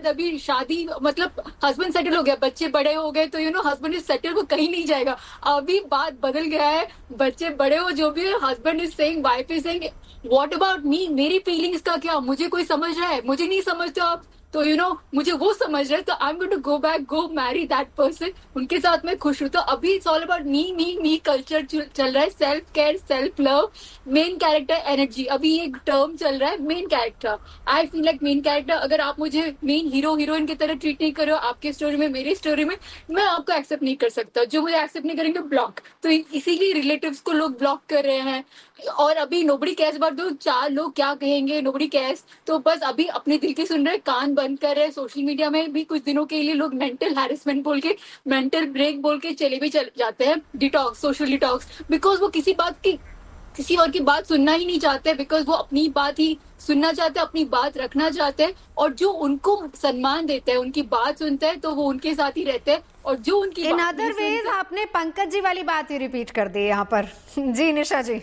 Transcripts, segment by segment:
अभी शादी मतलब हस्बैंड सेटल हो गया, बच्चे बड़े हो गए, तो हस्बैंड इज सेटल, वो कहीं नहीं जाएगा। अभी बात बदल गया है, बच्चे बड़े हो जो भी है, husband is saying, wife is saying what about me, मेरी फीलिंग्स का क्या, मुझे कोई समझ रहा है, मुझे नहीं समझते आप, तो मुझे वो समझ रहे हैं, तो I am going to go back, go Mary that person, उनके साथ मैं खुश हूँ। तो अभी it's all about me culture चल रहा है, self care, self love, main character energy, अभी एक टर्म चल रहा है main character. I feel like main character, अगर आप मुझे मेन हीरो हीरोइन की तरह ट्रीट नहीं कर रहे हो आपकी स्टोरी में, मेरी स्टोरी में, मैं आपको एक्सेप्ट नहीं कर सकता। जो मुझे एक्सेप्ट नहीं करेंगे ब्लॉक, तो इसीलिए रिलेटिव्स को लोग ब्लॉक कर रहे हैं। और अभी नोबडी केयर्स अबाउट दो, चार लोग क्या कहेंगे, नोबडी केयर्स, तो बस अभी अपने दिल की सुन रहे, कान बंद कर रहे। सोशल मीडिया में भी कुछ दिनों के लिए लोग मेंटल हैरेसमेंट बोल के, मेंटल ब्रेक बोल के चले जाते हैं, डिटॉक्स, सोशल डिटॉक्स, बिकॉज वो किसी और की बात सुनना ही नहीं चाहते, बिकॉज वो अपनी बात ही सुनना चाहते हैं, अपनी बात रखना चाहते हैं, और जो उनको सम्मान देते हैं, उनकी बात सुनते हैं, तो वो उनके साथ ही रहते हैं, और जो उनकी इन अदर वेज आपने पंकज जी वाली बात ही रिपीट कर दी यहाँ पर। जी निशा जी,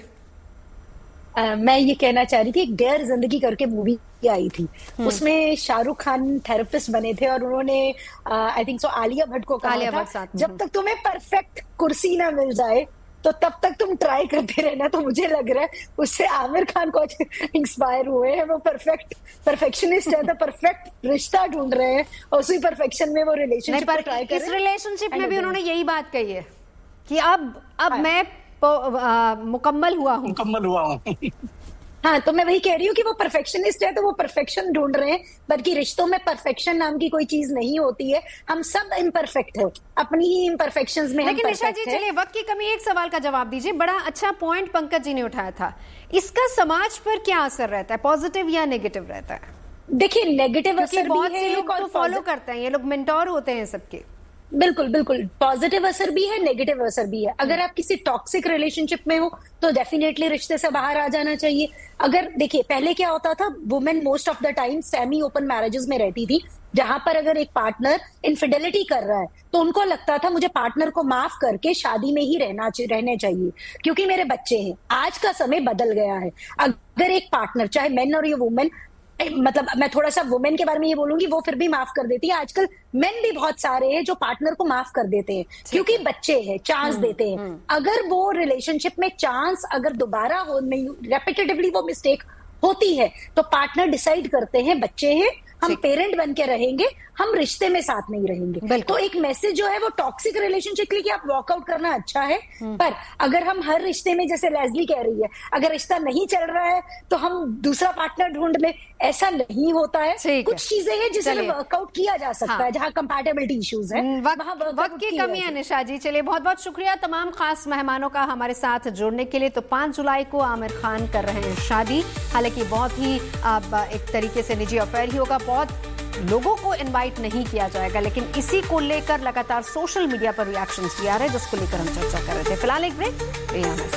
मैं ये कहना चाह रही थी, एक डेयर जिंदगी करके मूवी आई थी, उसमें शाहरुख खान थेरेपिस्ट बने थे, और उन्होंने I think so Alia Bhatt को कहा था, जब तक तुम्हें परफेक्ट कुर्सी ना मिल जाए तो तब तक तुम ट्राई करते रहना। तो मुझे लग रहा है उससे आमिर खान को इंस्पायर हुए हैं, वो परफेक्शनिस्ट है, तो परफेक्ट रिश्ता ढूंढ रहे हैं, और उसी परफेक्शन में वो रिलेशनशिप ट्राई कर रहे हैं। इस रिलेशनशिप में भी उन्होंने यही बात कही है कि अब मैं मुकम्मल हुआ हूँ। हाँ, तो मैं वही कह रही हूँ कि वो परफेक्शनिस्ट है, तो वो परफेक्शन ढूंढ रहे हैं, बल्कि रिश्तों में परफेक्शन नाम की कोई चीज नहीं होती है, हम सब इम्परफेक्ट है, अपनी ही इम्परफेक्शंस में। लेकिन निशा जी, चलिए वक्त की कमी, एक सवाल का जवाब दीजिए। बड़ा अच्छा पॉइंट पंकज जी ने उठाया था, इसका समाज पर क्या असर रहता है, पॉजिटिव या नेगेटिव रहता है? देखिए, नेगेटिव असर बहुत से लोग तो फॉलो करते हैं, ये लोग मेंटोर होते हैं सबके। बिल्कुल पॉजिटिव असर भी है, नेगेटिव असर भी है। अगर आप किसी टॉक्सिक रिलेशनशिप में हो तो डेफिनेटली रिश्ते से बाहर आ जाना चाहिए। अगर देखिए, पहले क्या होता था, women most of the time semi open marriages में रहती थी, जहां पर अगर एक पार्टनर इनफिडेलिटी कर रहा है तो उनको लगता था मुझे पार्टनर को माफ करके शादी में ही रहने चाहिए, क्योंकि मेरे बच्चे हैं। आज का समय बदल गया है। अगर एक पार्टनर, चाहे मेन और ये वुमेन, मतलब मैं थोड़ा सा वुमेन के बारे में ये बोलूंगी, वो फिर भी माफ कर देती है। आजकल मेन भी बहुत सारे हैं जो पार्टनर को माफ कर देते हैं, क्योंकि बच्चे हैं, चांस देते हैं। अगर वो रिलेशनशिप में चांस अगर दोबारा हो, नहीं, रेपिटेटिवली वो मिस्टेक होती है, तो पार्टनर डिसाइड करते हैं बच्चे हैं, हम पेरेंट बन के रहेंगे, हम रिश्ते में साथ नहीं रहेंगे। तो एक मैसेज जो है वो टॉक्सिक रिलेशनशिप के लिए कि आप वॉकआउट करना अच्छा है, पर अगर हम हर रिश्ते में, जैसे लेस्ली कह रही है, अगर रिश्ता नहीं चल रहा है तो हम दूसरा पार्टनर ढूंढ ले, ऐसा नहीं होता है। कुछ चीजें हैं जिसे वर्कआउट किया जा सकता है, जहां कंपैटिबिलिटी इश्यूज है, वक्त की कमी है। निशा जी, चलिए बहुत बहुत शुक्रिया तमाम खास मेहमानों का हमारे साथ जुड़ने के लिए। तो 5 जुलाई को आमिर खान कर रहे हैं शादी, हालांकि बहुत ही एक तरीके से निजी अफेयर ही होगा, बहुत लोगों को इनवाइट नहीं किया जाएगा, लेकिन इसी को लेकर लगातार सोशल मीडिया पर रिएक्शंस भी आ रहे हैं, जिसको लेकर हम चर्चा कर रहे थे। फिलहाल एक ब्रेक।